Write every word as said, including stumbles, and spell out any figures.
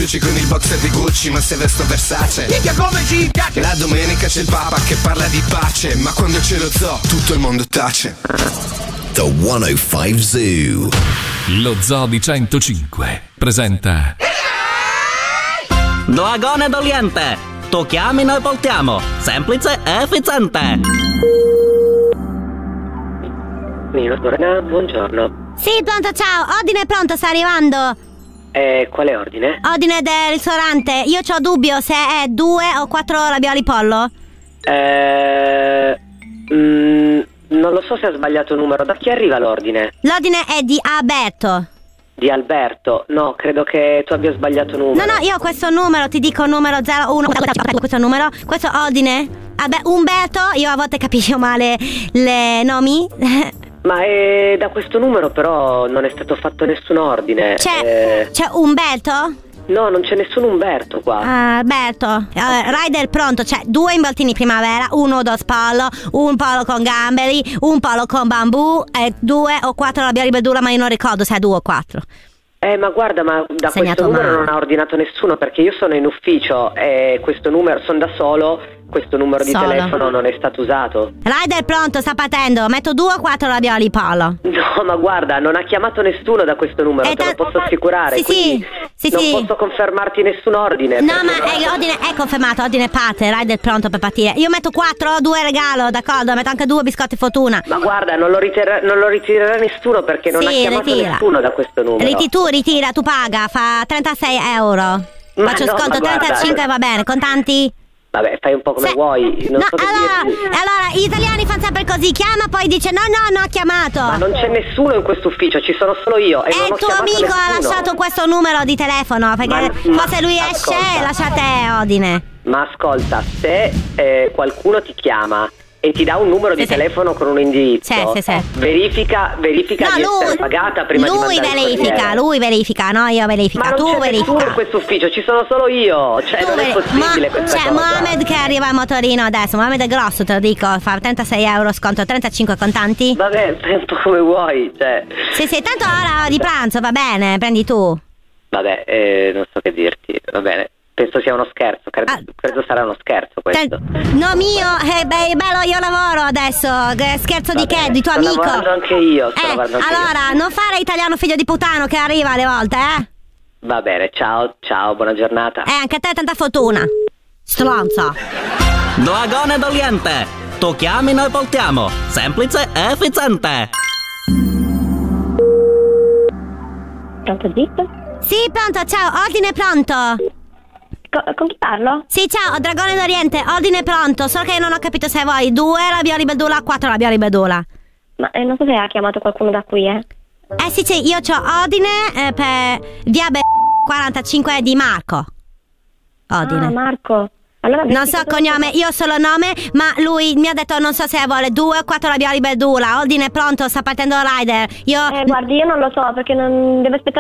Sushi con il boxer di Gucci, ma se vesto Versace. Minchia come ci piace. La domenica c'è il Papa che parla di pace, ma quando c'è lo zoo tutto il mondo tace. The centocinque Zoo. Lo Zoo di centocinque presenta Dragone d'Oriente. Tu chiami, noi portiamo. Semplice e efficiente. Buongiorno. Sì, pronto, ciao. Ordine è pronto, sta arrivando. Eh, quale ordine? Ordine del ristorante. Io c'ho dubbio se è due o quattro ravioli pollo. Eh... Mm, non lo so se ha sbagliato il numero. Da chi arriva l'ordine? L'ordine è di Alberto. Di Alberto? No, credo che tu abbia sbagliato numero. No, no, io ho questo numero, ti dico numero zero uno. Questo numero, questo ordine. Vabbè, Umberto, io a volte capisco male le nomi. Ma eh, da questo numero però non è stato fatto nessun ordine. C'è, eh... c'è Umberto? No, non c'è nessun Umberto qua. Ah, Alberto. Uh, rider pronto, c'è due involtini primavera, uno dos pollo, un pollo con gamberi, un pollo con bambù e due o quattro ravioli verdura, ma io non ricordo se è due o quattro. Eh, ma guarda, ma da Segnato questo numero male. non ha ordinato nessuno, perché io sono in ufficio e questo numero, sono da solo, questo numero di Solo. telefono non è stato usato. Rider pronto, sta partendo, metto due o quattro ravioli pollo. No, ma guarda, non ha chiamato nessuno da questo numero, Eh, te lo ta- posso assicurare. Sì, quindi sì, sì, non sì. posso confermarti nessun ordine. No, perché ma eh, ordine è confermato, ordine parte, rider pronto per partire. Io metto quattro, due regalo, d'accordo, metto anche due biscotti fortuna. Ma guarda, non lo, ritirerà, non lo ritirerà nessuno perché non Sì, ha chiamato ritira. nessuno da questo numero. Riti tu, ritira, tu paga, fa trentasei euro. Ma Faccio no, sconto ma guarda, trentacinque, va bene, contanti? Vabbè, fai un po' come Se- vuoi. Non no, so che allora, dirti. allora, gli italiani fanno sempre così, chiama poi dice no, no, no, ha chiamato. Ma non c'è nessuno in questo ufficio, ci sono solo io. E, E non ho il tuo chiamato amico ha nessuno. lasciato questo numero di telefono, perché Ma- forse lui ma esce ascolta. e lascia te ordine. Ma ascolta, se eh, qualcuno ti chiama e ti dà un numero Sì, di sì. telefono con un indirizzo, Sì, sì, sì. verifica, verifica No, di lui, essere pagata prima di lui mandare il verifica, corriere. lui verifica, no, io verifica, Ma non tu c'è nessuno verifica. in questo ufficio, ci sono solo io. Cioè, Tu non è veri- possibile Ma- questa c'è cosa. Mohamed che arriva in motorino adesso. Mohamed è grosso, te lo dico. Fa trentasei euro, sconto trentacinque contanti. Vabbè, fai un po' come vuoi, cioè. Sì, sì, tanto ora di pranzo, va bene, prendi tu. Vabbè, eh, non so che dirti, va bene. Penso sia uno scherzo, credo, Ah. credo sarà uno scherzo questo. Te- No, mio, eh, beh, bello, io lavoro adesso. Che scherzo di Vabbè, che? Di tuo sto amico? lavorando anche io, sto Eh, lavorando anche io. allora, non fare italiano figlio di puttano che arriva alle volte, eh? Va bene, ciao, ciao, buona giornata. Eh, anche a te tanta fortuna. Stronzo. Dragone d'Oriente. Tu chiami, noi portiamo. Semplice e efficiente. Pronto, zip? Sì, pronto, ciao, ordine pronto. Co- con chi parlo? Sì, ciao, Dragone d'Oriente, ordine pronto. Solo che non ho capito se vuoi due ravioli bedula o quattro ravioli bedula. Ma eh, non so se ha chiamato qualcuno da qui, eh. Eh sì, sì, io c'ho ordine eh, per via Be- quarantacinque di Marco. Ordine. Ah, Marco. Allora, Non so cognome, io solo nome, ma lui mi ha detto non so se vuole due o quattro ravioli bedula. Ordine pronto, sta partendo il rider. Io Eh, guardi, io non lo so perché non deve aspettare